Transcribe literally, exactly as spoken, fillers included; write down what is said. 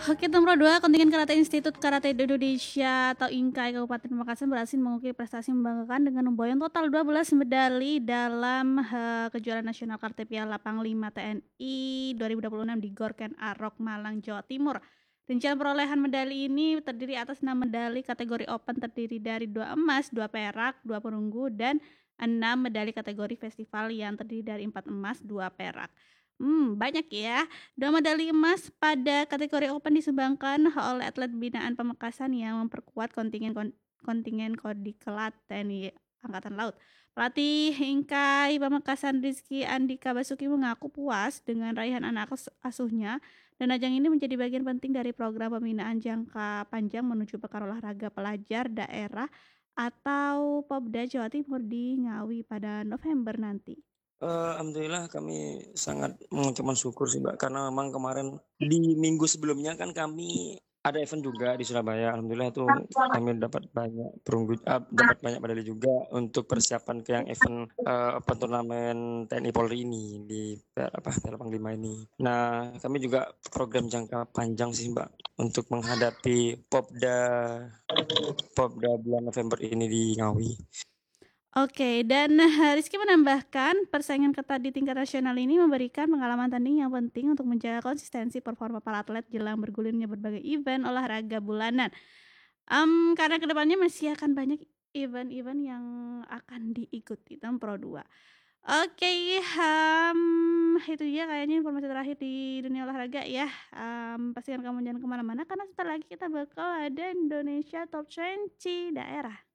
Oke, nomor dua, kontingen karate Institut Karate Indonesia atau INKAI Kabupaten Pamekasan berhasil mengukir prestasi membanggakan dengan memboyong total dua belas medali dalam eh, kejuaraan nasional karate Piala Panglima T N I dua ribu dua puluh enam di Gor Ken Arok, Malang, Jawa Timur. Rincian perolehan medali ini terdiri atas enam medali kategori open terdiri dari dua emas, dua perak, dua perunggu, dan enam medali kategori festival yang terdiri dari empat emas, dua perak. Hmm, banyak ya. Dua medali emas pada kategori open disumbangkan oleh atlet binaan Pamekasan yang memperkuat kontingen kon- kontingen Kodikelat T N I Angkatan Laut. Pelatih Inkai Pamekasan Rizky Andika Basuki mengaku puas dengan raihan anak as- asuhnya dan ajang ini menjadi bagian penting dari program pembinaan jangka panjang menuju pekan olahraga pelajar daerah atau Popda Jawa Timur di Ngawi pada November nanti. Eee, alhamdulillah kami sangat mengucapkan syukur sih, Mbak, karena memang kemarin di minggu sebelumnya kan kami ada event juga di Surabaya. Alhamdulillah itu kami dapat banyak perunggu eee, dapat banyak medali juga untuk persiapan ke yang event, eee, apa, turnamen T N I Polri ini di P apa, Piala Panglima ini. Nah, kami juga program jangka panjang sih, Mbak, untuk menghadapi Popda Popda bulan November ini di Ngawi. Oke, dan eh, Rizky menambahkan persaingan ketat di tingkat nasional ini memberikan pengalaman tanding yang penting untuk menjaga konsistensi performa para atlet jelang bergulirnya berbagai event olahraga bulanan. Em, karena kedepannya masih akan banyak event-event yang akan diikuti tahun Pro dua. Oke, hmm, itu dia kayaknya informasi terakhir di dunia olahraga ya. Em, pastikan kamu jangan kemana-mana karena sebentar lagi kita bakal ada Indonesia Top dua puluh daerah.